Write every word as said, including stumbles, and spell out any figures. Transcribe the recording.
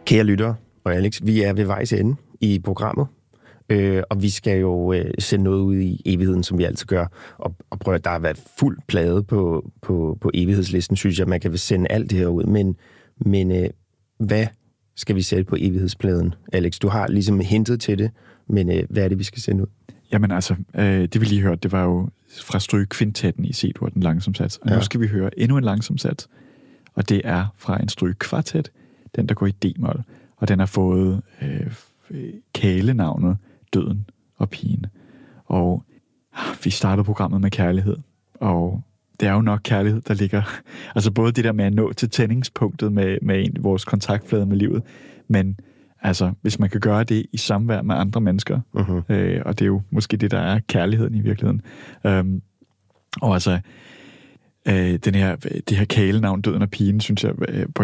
Kære lyttere og Alex, vi er ved vejs ende i programmet, øh, og vi skal jo øh, sende noget ud i evigheden, som vi altid gør. Og, og prøv at der har været fuld plade på, på, på evighedslisten, synes jeg, man kan sende alt det her ud. Men, men øh, hvad skal vi sætte på evighedspladen, Alex? Du har ligesom hintet til det, men øh, hvad er det, vi skal sende ud? Jamen altså, øh, det vi lige hørte, det var jo fra strygekvintetten i C-dur, den langsom sats. Og ja. Nu skal vi høre endnu en langsom sats, og det er fra en strygekvartet, den der går i D-mol, og den har fået øh, kælenavnet Døden og Pigen. Og øh, vi starter programmet med kærlighed, og det er jo nok kærlighed, der ligger, altså både det der med at nå til tændingspunktet med, med en, vores kontaktflade med livet, men altså, hvis man kan gøre det i samvær med andre mennesker, uh-huh. øh, og det er jo måske det, der er kærligheden i virkeligheden. Øhm, og altså, øh, den her, det her kælenavn, Døden og Pigen, synes jeg øh, på